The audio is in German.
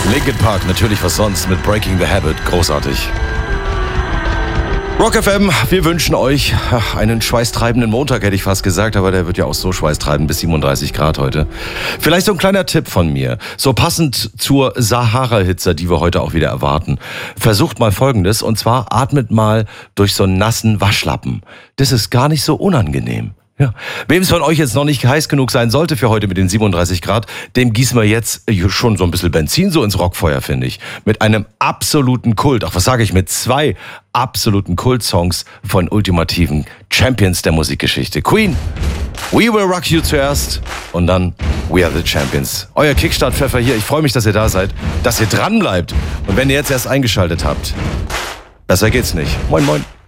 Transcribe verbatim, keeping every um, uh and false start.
Linkin Park, natürlich was sonst, mit Breaking the Habit. Großartig. Rock F M, wir wünschen euch einen schweißtreibenden Montag, hätte ich fast gesagt, aber der wird ja auch so schweißtreibend, bis siebenunddreißig Grad heute. Vielleicht so ein kleiner Tipp von mir, so passend zur Sahara-Hitze, die wir heute auch wieder erwarten. Versucht mal Folgendes, und zwar atmet mal durch so einen nassen Waschlappen. Das ist gar nicht so unangenehm. Ja. Wem es von euch jetzt noch nicht heiß genug sein sollte für heute mit den siebenunddreißig Grad, dem gießen wir jetzt schon so ein bisschen Benzin so ins Rockfeuer, finde ich. Mit einem absoluten Kult, ach was sage ich, mit zwei absoluten Kult-Songs von ultimativen Champions der Musikgeschichte. Queen, We Will Rock You zuerst und dann We Are the Champions. Euer Kickstart-Pfeffer hier, ich freue mich, dass ihr da seid, dass ihr dran bleibt. Und wenn ihr jetzt erst eingeschaltet habt, besser geht's nicht. Moin, moin.